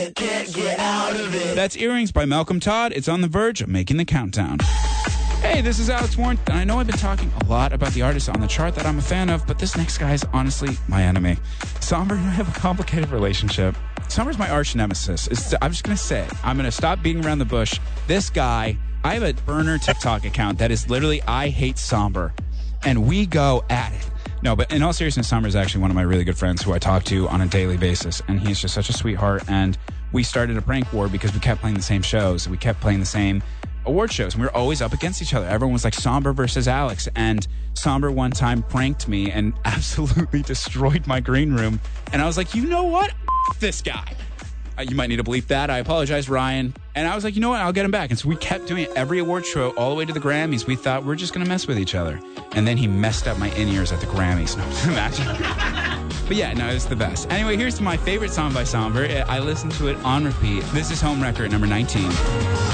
Can't get out of it. That's Earrings by Malcolm Todd. It's on the verge of making the countdown. Hey, this is Alex Warren, and I know I've been talking a lot about the artists on the chart that I'm a fan of, but this next guy is honestly my enemy. Somber and I have a complicated relationship. Somber's my arch nemesis. I'm just going to say it. I'm going to stop beating around the bush. This guy, I have a burner TikTok account that is literally I Hate Somber, and we go at it. No, but in all seriousness, Somber is actually one of my really good friends who I talk to on a daily basis, and he's just such a sweetheart, and we started a prank war because we kept playing the same shows. We kept playing the same award shows, and we were always up against each other. Everyone was like Somber versus Alex, and Somber one time pranked me and absolutely destroyed my green room, and I was like, you know what? F this guy. You might need to bleep that. I apologize, Ryan. And I was like, you know what? I'll get him back. And so we kept doing it every award show all the way to the Grammys. We thought we're just going to mess with each other. And then he messed up my in-ears at the Grammys. No, imagine. But yeah, no, it's the best. Anyway, here's my favorite song by Somber. I listened to it on repeat. This is Home Record number 19.